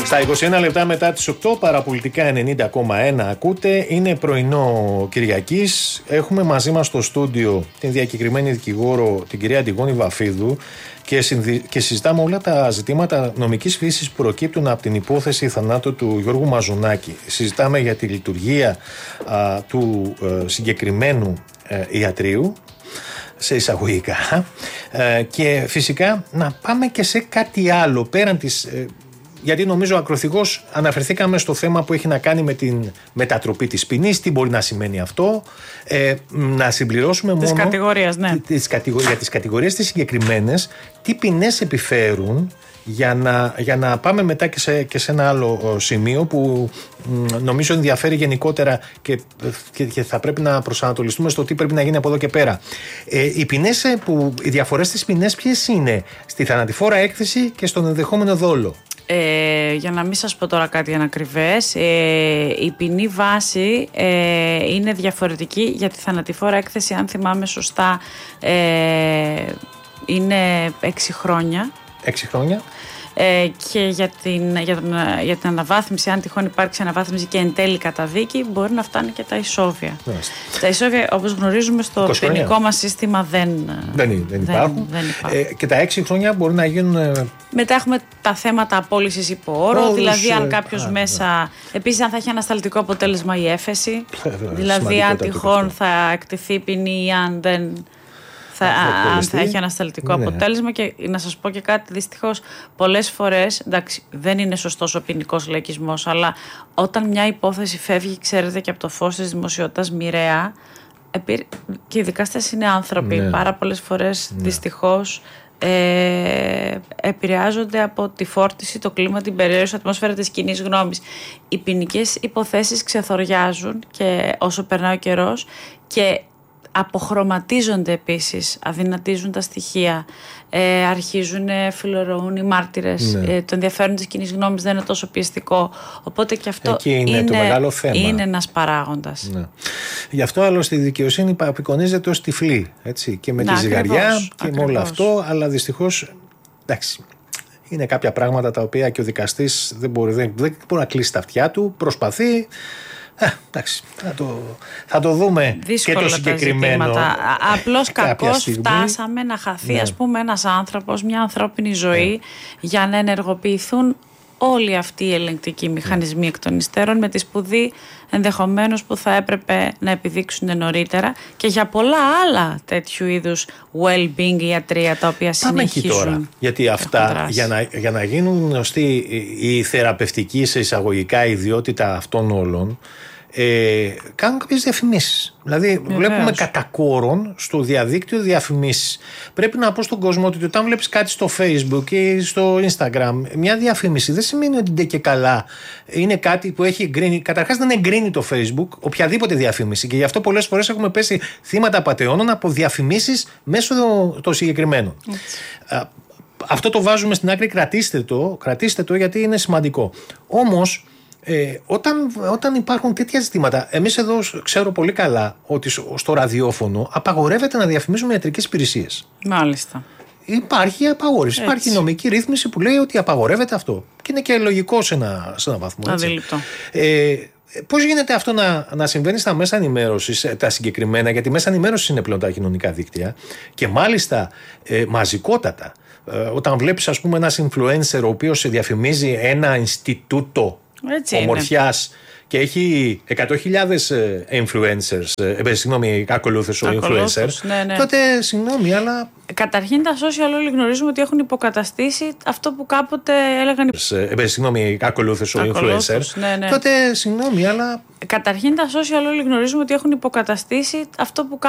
Στα 21 λεπτά μετά τις 8, παραπολιτικά 90,1 ακούτε. Είναι πρωινό Κυριακής. Έχουμε μαζί μας στο στούντιο την διακεκριμένη δικηγόρο, την κυρία Αντιγόνη Βαφίδου, και συζητάμε όλα τα ζητήματα νομικής φύσης που προκύπτουν από την υπόθεση θανάτου του Γιώργου Μαζονάκη. Συζητάμε για τη λειτουργία του συγκεκριμένου ιατρείου, σε εισαγωγικά, και φυσικά να πάμε και σε κάτι άλλο πέραν της... γιατί νομίζω ακροθυγώς αναφερθήκαμε στο θέμα που έχει να κάνει με την μετατροπή της ποινής, τι μπορεί να σημαίνει αυτό, να συμπληρώσουμε της μόνο κατηγορίας, ναι. για τις κατηγορίες τις συγκεκριμένες, τι ποινές επιφέρουν, για να πάμε μετά και σε ένα άλλο σημείο που νομίζω ενδιαφέρει γενικότερα και θα πρέπει να προσανατολιστούμε στο τι πρέπει να γίνει από εδώ και πέρα. Οι διαφορές στις ποινές ποιες είναι στη θανατηφόρα έκθεση και στον ενδεχόμενο δόλο? Για να μην σας πω τώρα κάτι ανακριβές, η ποινή βάση είναι διαφορετική για τη θανατηφόρα έκθεση, αν θυμάμαι σωστά, είναι 6 χρόνια. 6 χρόνια. Και για την αναβάθμιση, αν τυχόν υπάρξει αναβάθμιση και εν τέλει καταδίκη, μπορεί να φτάνει και τα ισόβια. Τα ισόβια, όπως γνωρίζουμε, στο ποινικό μας σύστημα δεν υπάρχουν. Και τα 6 χρόνια μπορεί να γίνουν... Μετά έχουμε τα θέματα απόλυσης υπό όρο, δηλαδή αν κάποιος μέσα... Επίσης, αν θα έχει ανασταλτικό αποτέλεσμα η έφεση, δηλαδή αν τυχόν θα εκτεθεί η ποινή ή αν δεν... αν θα έχει ανασταλτικό αποτέλεσμα. Και να σας πω και κάτι, δυστυχώς πολλές φορές, εντάξει, δεν είναι σωστός ο ποινικός λαϊκισμός, αλλά όταν μια υπόθεση φεύγει, ξέρετε, και από το φως της δημοσιότητας μοιραία, και οι δικαστές είναι άνθρωποι, πάρα πολλές φορές δυστυχώς επηρεάζονται από τη φόρτιση, το κλίμα, την περιέργεια, ατμόσφαιρα της κοινής γνώμης. Οι ποινικές υποθέσεις ξεθοριάζουν και όσο περνάει ο καιρός, και αποχρωματίζονται επίσης, αδυνατίζουν τα στοιχεία, αρχίζουν, φιλορροούν οι μάρτυρες, το ενδιαφέρον της κοινής γνώμης δεν είναι τόσο πιεστικό, οπότε και αυτό είναι το μεγάλο θέμα. Είναι ένας παράγοντας. Γι' αυτό άλλωστε η δικαιοσύνη απεικονίζεται ως τυφλή, έτσι, και με τη ζυγαριά και με όλο αυτό, αλλά δυστυχώς, εντάξει, είναι κάποια πράγματα τα οποία και ο δικαστής δεν μπορεί να κλείσει τα αυτιά του, προσπαθεί. Εντάξει, θα το δούμε. Δύσκολα και το συγκεκριμένο. Απλώς κακώς φτάσαμε να χαθεί, ας πούμε, ένας άνθρωπος, μια ανθρώπινη ζωή, για να ενεργοποιηθούν όλοι αυτοί οι ελεγκτικοί μηχανισμοί εκ των υστέρων, με τη σπουδή ενδεχομένως που θα έπρεπε να επιδείξουν νωρίτερα, και για πολλά άλλα τέτοιου είδους well-being ιατρία τα οποία συνεχίζουν. Πάμε εκεί τώρα, γιατί αυτά για να γίνουν γνωστοί η θεραπευτική σε εισαγωγικά ιδιότητα αυτών όλων, κάνουν κάποιες διαφημίσεις. Δηλαδή βλέπουμε κατά κόρον στο διαδίκτυο διαφημίσεις. Πρέπει να πω στον κόσμο ότι όταν βλέπεις κάτι στο Facebook ή στο Instagram, μια διαφήμιση δεν σημαίνει ότι ντε και καλά είναι κάτι που έχει εγκρίνει. Καταρχάς δεν εγκρίνει το Facebook οποιαδήποτε διαφήμιση, και γι' αυτό πολλές φορές έχουμε πέσει θύματα πατεώνων από διαφημίσεις μέσω των συγκεκριμένων. Αυτό το βάζουμε στην άκρη, κρατήστε το γιατί είναι σημαντικό. Όμως όταν υπάρχουν τέτοια ζητήματα, εμείς εδώ ξέρω πολύ καλά ότι στο ραδιόφωνο απαγορεύεται να διαφημίζουμε ιατρικές υπηρεσίες. Μάλιστα. Υπάρχει απαγόρευση. Υπάρχει νομική ρύθμιση που λέει ότι απαγορεύεται αυτό. Και είναι και λογικό σε ένα βαθμό. Αντιληπτό. Πώς γίνεται αυτό να συμβαίνει στα μέσα ενημέρωσης, τα συγκεκριμένα, γιατί μέσα ενημέρωσης είναι πλέον τα κοινωνικά δίκτυα, και μάλιστα μαζικότατα. Όταν βλέπεις, ας πούμε, ένας influencer ο οποίος διαφημίζει ένα Ινστιτούτο ομορφιάς και έχει 100.000 influencers, ακολούθους ο influencer, τότε συγγνώμη, αλλά... Καταρχήν τα social όλοι γνωρίζουμε ότι έχουν υποκαταστήσει αυτό που κάποτε έλεγαν... ακολούθους ο influencer, τότε συγγνώμη, αλλά... Καταρχήν τα social όλοι γνωρίζουμε ότι έχουν υποκαταστήσει αυτό που